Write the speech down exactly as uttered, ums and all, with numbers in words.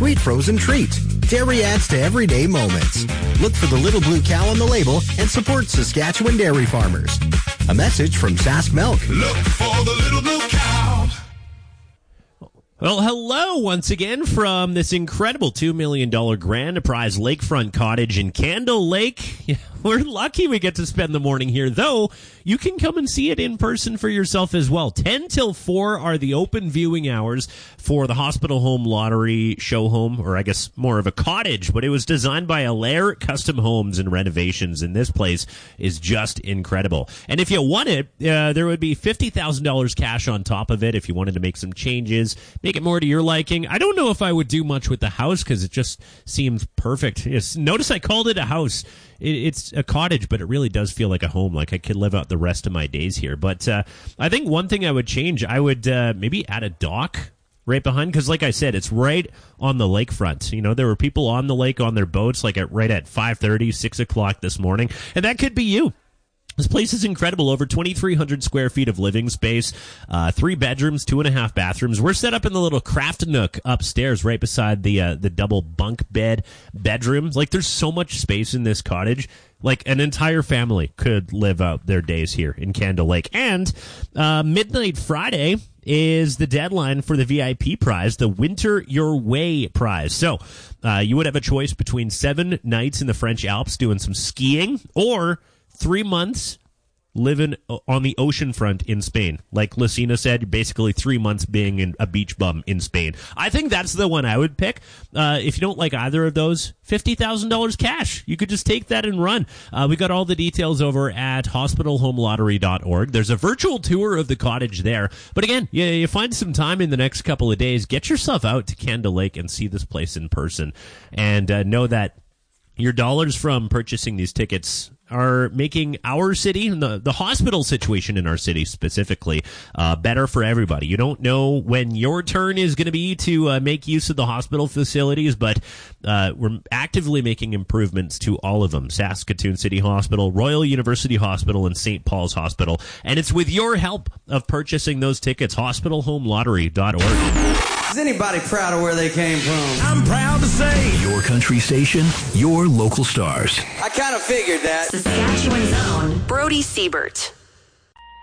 sweet frozen treat. Dairy adds to everyday moments. Look for the little blue cow on the label and support Saskatchewan dairy farmers. A message from Sask Milk. Look for the little blue cow. Well, hello once again from this incredible two million dollars grand prize lakefront cottage in Candle Lake. Yeah, we're lucky we get to spend the morning here, though you can come and see it in person for yourself as well. ten till four are the open viewing hours for the Hospital Home Lottery show home, or I guess more of a cottage, but it was designed by Allaire Custom Homes and Renovations, and this place is just incredible. And if you want it, uh, there would be fifty thousand dollars cash on top of it if you wanted to make some changes, make it more to your liking. I don't know if I would do much with the house because it just seems perfect. Yes, notice I called it a house. It, it's a cottage, but it really does feel like a home. Like I could live out the rest of my days here. But uh, I think one thing I would change, I would uh, maybe add a dock right behind, because like I said, it's right on the lakefront. You know, there were people on the lake on their boats like at right at five thirty, six o'clock this morning, and that could be you. This place is incredible. Over twenty-three hundred square feet of living space, uh, three bedrooms, two and a half bathrooms. We're set up in the little craft nook upstairs right beside the uh, the double bunk bed bedroom. Like, there's so much space in this cottage. Like, an entire family could live out their days here in Candle Lake. And uh, Midnight Friday is the deadline for the V I P prize, the Winter Your Way prize. So uh, you would have a choice between seven nights in the French Alps doing some skiing, or three months living on the ocean front in Spain. Like Lucina said, basically three months being in a beach bum in Spain. I think that's the one I would pick. Uh, if you don't like either of those, fifty thousand dollars cash. You could just take that and run. Uh, we got all the details over at hospital home lottery dot org. There's a virtual tour of the cottage there. But again, you, you find some time in the next couple of days, get yourself out to Candle Lake and see this place in person. And uh, know that your dollars from purchasing these tickets are making our city, the, the hospital situation in our city specifically, uh, better for everybody. You don't know when your turn is going to be to uh, make use of the hospital facilities, but uh, we're actively making improvements to all of them. Saskatoon City Hospital, Royal University Hospital, and Saint Paul's Hospital. And it's with your help of purchasing those tickets. hospital home lottery dot org. Is anybody proud of where they came from? I'm proud to say your country station, your local stars. I kind of figured that. Saskatchewan's own Brody Siebert.